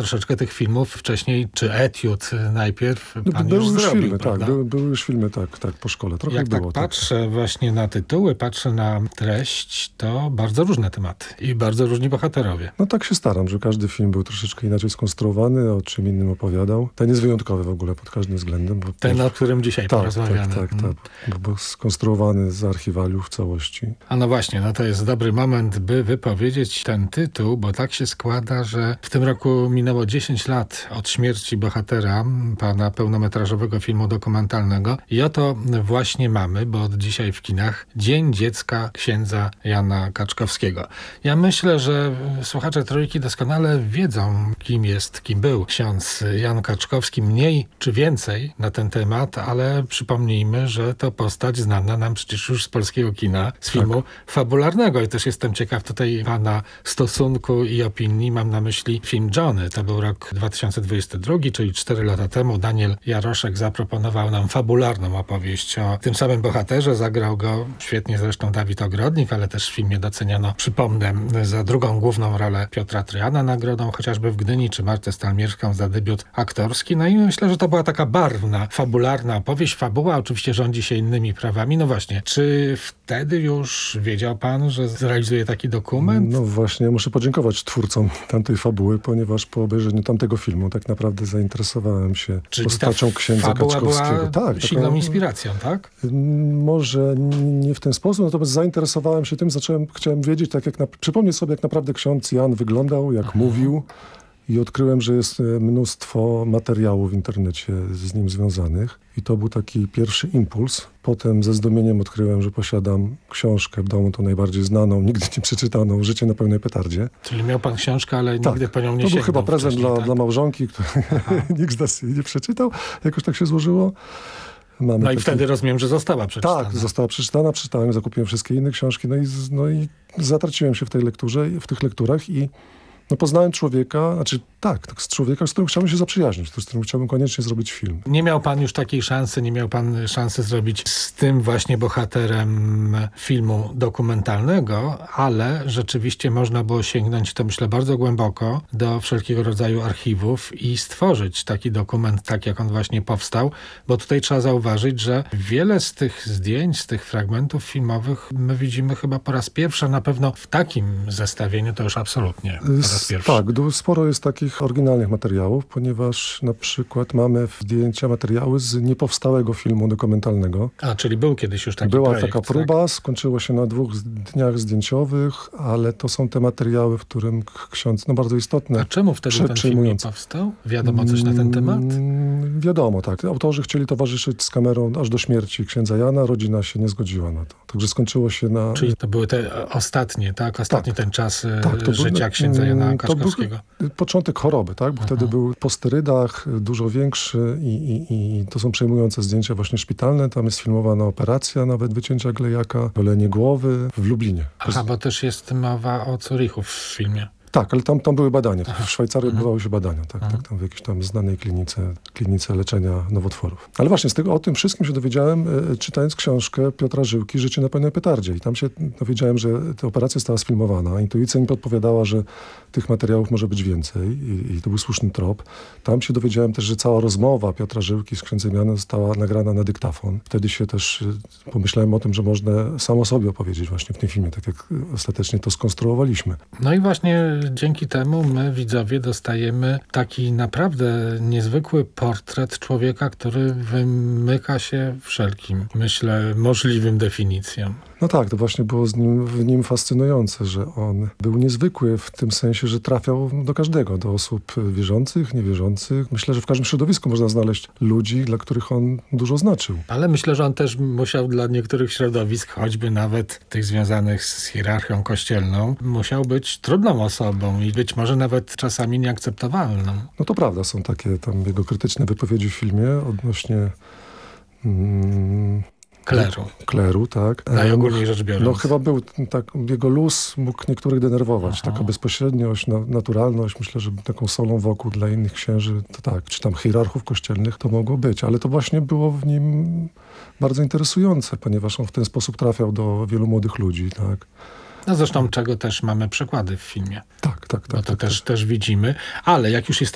troszeczkę tych filmów wcześniej, czy etiud najpierw pan były już już zrobił, filmy, prawda? były już filmy, tak, po szkole. Trochę Jak było. tak patrzę właśnie na tytuły, patrzę na treść, to bardzo różne tematy i bardzo różni bohaterowie. No tak się staram, że każdy film był troszeczkę inaczej skonstruowany, o czym innym opowiadał. Ten jest wyjątkowy w ogóle pod każdym względem. Bo Ten, o którym dzisiaj porozmawiamy. Tak. Bo skonstruowany z archiwaliów w całości. A no właśnie, no to jest dobry moment, by wypowiedzieć ten tytuł, bo tak się składa, że w tym roku minęło 10 lat od śmierci bohatera pana pełnometrażowego filmu dokumentalnego i oto właśnie mamy, bo od dzisiaj w kinach, Dzień Dziecka księdza Jana Kaczkowskiego. Ja myślę, że słuchacze Trójki doskonale wiedzą, kim był ksiądz Jan Kaczkowski, mniej czy więcej na ten temat, ale przypomnijmy, że to postać znana nam przecież już z polskiego kina, z filmu fabularnego i też jestem ciekaw tutaj pana stosunku i opinii. Mam na myśli film Johnny. To był rok 2022, czyli 4 lata temu. Daniel Jaroszek zaproponował nam fabularną opowieść o tym samym bohaterze. Zagrał go świetnie zresztą Dawid Ogrodnik, ale też w filmie doceniono, przypomnę, za drugą główną rolę Piotra Trojana nagrodą, chociażby w Gdyni, czy Martę Stalmierską za debiut aktorski. No i myślę, że to była taka barwna, fabularna opowieść. Fabuła oczywiście rządzi się innymi prawami. No właśnie, czy wtedy już wiedział pan, że zrealizuje taki dokument? No właśnie, muszę podziękować twórcom tamtej fabuły, ponieważ po obejrzeniu tamtego filmu tak naprawdę zainteresowałem się postacią księdza Kaczkowskiego. Tak, silną inspiracją, tak? Może nie w ten sposób, natomiast zainteresowałem się tym, chciałem wiedzieć, przypomnieć sobie, jak naprawdę ksiądz Jan wyglądał, jak mówił. I odkryłem, że jest mnóstwo materiałów w internecie z nim związanych. I to był taki pierwszy impuls. Potem ze zdumieniem odkryłem, że posiadam książkę w domu, tą najbardziej znaną, nigdy nie przeczytaną, Życie na pełnej petardzie. Czyli miał pan książkę, ale nigdy po nią nie sięgnął. To był chyba prezent dla małżonki, który nikt z nas jej nie przeczytał. Jakoś tak się złożyło. I wtedy rozumiem, że została przeczytana. Tak, została przeczytana, przeczytałem, zakupiłem wszystkie inne książki. No i zatraciłem się w tej lekturze, w tych lekturach i poznałem człowieka, z człowieka, z którym chciałbym się zaprzyjaźnić, z którym chciałbym koniecznie zrobić film. Nie miał pan już takiej szansy, nie miał pan szansy zrobić z tym właśnie bohaterem filmu dokumentalnego, ale rzeczywiście można było sięgnąć, to myślę bardzo głęboko, do wszelkiego rodzaju archiwów i stworzyć taki dokument, tak jak on właśnie powstał, bo tutaj trzeba zauważyć, że wiele z tych zdjęć, z tych fragmentów filmowych my widzimy chyba po raz pierwszy, na pewno w takim zestawieniu to już absolutnie po raz pierwszy. Tak, sporo jest takich oryginalnych materiałów, ponieważ na przykład mamy zdjęcia, materiały z niepowstałego filmu dokumentalnego. Czyli był kiedyś już taki Była projekt, taka próba, skończyło się na 2 dniach zdjęciowych, ale to są te materiały, w którym ksiądz, bardzo istotne. A czemu wtedy ten film nie powstał? Wiadomo coś na ten temat? Wiadomo, tak. Autorzy chcieli towarzyszyć z kamerą aż do śmierci księdza Jana, rodzina się nie zgodziła na to. Także skończyło się na... Czyli to były te ostatnie, tak? Ten czas życia księdza Jana Kaczkowskiego. To był początek choroby, tak? Bo wtedy był po sterydach, dużo większy i to są przejmujące zdjęcia właśnie szpitalne. Tam jest filmowana operacja, nawet wycięcia glejaka, golenie głowy w Lublinie. Bo też jest mowa o Zurichu w filmie. Tak, ale tam były badania. W Szwajcarii odbywały się badania, tam w jakiejś tam znanej klinice leczenia nowotworów. Ale właśnie o tym wszystkim się dowiedziałem, czytając książkę Piotra Żyłki Życie na pełnej petardzie. I tam się dowiedziałem, że ta operacja została sfilmowana. Intuicja mi podpowiadała, że tych materiałów może być więcej i to był słuszny trop. Tam się dowiedziałem też, że cała rozmowa Piotra Żyłki z księdzem Janem została nagrana na dyktafon. Wtedy się też pomyślałem o tym, że można samo sobie opowiedzieć właśnie w tym filmie, tak jak ostatecznie to skonstruowaliśmy. No i właśnie dzięki temu my, widzowie, dostajemy taki naprawdę niezwykły portret człowieka, który wymyka się wszelkim, myślę, możliwym definicjom. No tak, to właśnie było w nim fascynujące, że on był niezwykły w tym sensie, że trafiał do każdego, do osób wierzących, niewierzących. Myślę, że w każdym środowisku można znaleźć ludzi, dla których on dużo znaczył. Ale myślę, że on też musiał dla niektórych środowisk, choćby nawet tych związanych z hierarchią kościelną, musiał być trudną osobą i być może nawet czasami nieakceptowalną. No to prawda, są takie tam jego krytyczne wypowiedzi w filmie odnośnie... Kleru, tak. Najogólniej rzecz biorąc. No chyba był tak, jego luz mógł niektórych denerwować. Taka bezpośredniość, naturalność, myślę, że taką solą wokół dla innych księży, to tak, czy tam hierarchów kościelnych to mogło być, ale to właśnie było w nim bardzo interesujące, ponieważ on w ten sposób trafiał do wielu młodych ludzi, tak. No zresztą czego też mamy przykłady w filmie. Tak. Bo to też widzimy, ale jak już jest